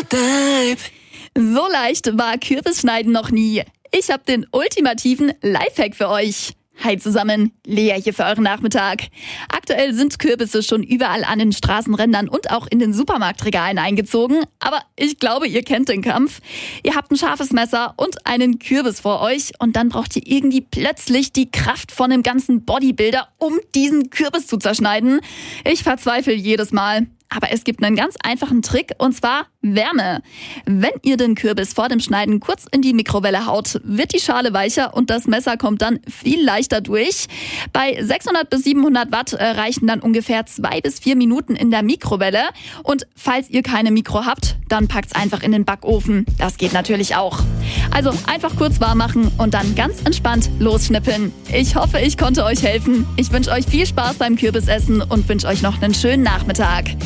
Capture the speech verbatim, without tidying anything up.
Babe. So leicht war Kürbisschneiden noch nie. Ich habe den ultimativen Lifehack für euch. Hi zusammen, Lea hier für euren Nachmittag. Aktuell sind Kürbisse schon überall an den Straßenrändern und auch in den Supermarktregalen eingezogen. Aber ich glaube, ihr kennt den Kampf. Ihr habt ein scharfes Messer und einen Kürbis vor euch und dann braucht ihr irgendwie plötzlich die Kraft von einem ganzen Bodybuilder, um diesen Kürbis zu zerschneiden. Ich verzweifle jedes Mal. Aber es gibt einen ganz einfachen Trick, und zwar Wärme. Wenn ihr den Kürbis vor dem Schneiden kurz in die Mikrowelle haut, wird die Schale weicher und das Messer kommt dann viel leichter durch. Bei sechshundert bis siebenhundert Watt reichen dann ungefähr zwei bis vier Minuten in der Mikrowelle. Und falls ihr keine Mikro habt, dann packt's einfach in den Backofen. Das geht natürlich auch. Also einfach kurz warm machen und dann ganz entspannt losschnippeln. Ich hoffe, ich konnte euch helfen. Ich wünsche euch viel Spaß beim Kürbisessen und wünsche euch noch einen schönen Nachmittag.